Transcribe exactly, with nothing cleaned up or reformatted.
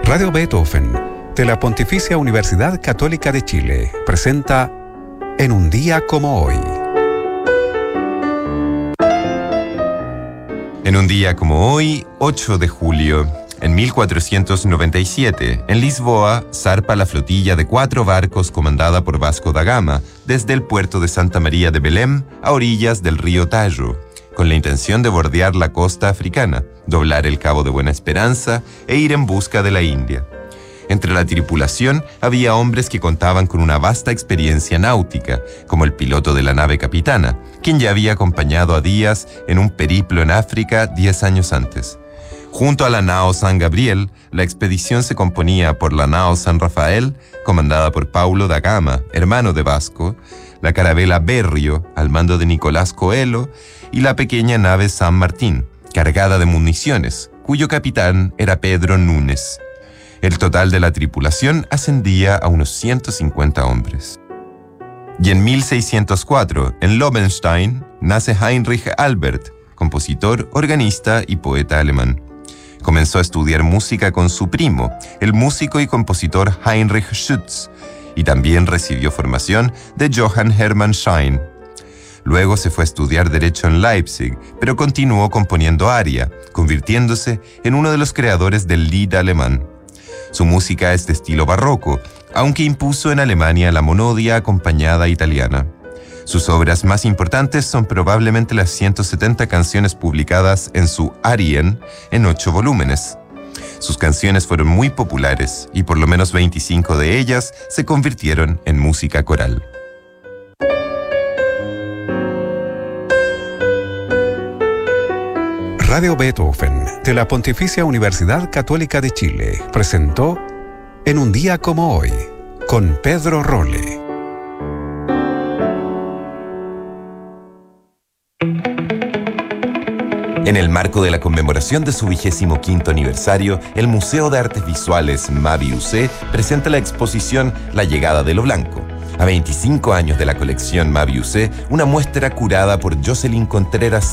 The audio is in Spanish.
Radio Beethoven, de la Pontificia Universidad Católica de Chile, presenta En un día como hoy. En un día como hoy, ocho de julio, en mil cuatrocientos noventa y siete, en Lisboa, zarpa la flotilla de cuatro barcos comandada por Vasco da Gama desde el puerto de Santa María de Belém a orillas del río Tajo, con la intención de bordear la costa africana, doblar el Cabo de Buena Esperanza e ir en busca de la India. Entre la tripulación había hombres que contaban con una vasta experiencia náutica, como el piloto de la nave Capitana, quien ya había acompañado a Díaz en un periplo en África diez años antes. Junto a la nao San Gabriel, la expedición se componía por la nao San Rafael, comandada por Paulo da Gama, hermano de Vasco, la carabela Berrio, al mando de Nicolás Coelho, y la pequeña nave San Martín, cargada de municiones, cuyo capitán era Pedro Núñez. El total de la tripulación ascendía a unos ciento cincuenta hombres. Y en mil seiscientos cuatro, en Lobenstein, nace Heinrich Albert, compositor, organista y poeta alemán. Comenzó a estudiar música con su primo, el músico y compositor Heinrich Schütz, y también recibió formación de Johann Hermann Schein. Luego se fue a estudiar Derecho en Leipzig, pero continuó componiendo aria, convirtiéndose en uno de los creadores del Lied alemán. Su música es de estilo barroco, aunque impuso en Alemania la monodia acompañada italiana. Sus obras más importantes son probablemente las ciento setenta canciones publicadas en su Arien en ocho volúmenes. Sus canciones fueron muy populares y por lo menos veinticinco de ellas se convirtieron en música coral. Radio Beethoven, de la Pontificia Universidad Católica de Chile, presentó En un día como hoy, con Pedro Rolle. En el marco de la conmemoración de su vigésimo quinto aniversario, el Museo de Artes Visuales Mavi U C presenta la exposición La llegada de lo blanco. A veinticinco años de la colección Mavi U C, una muestra curada por Jocelyn Contreras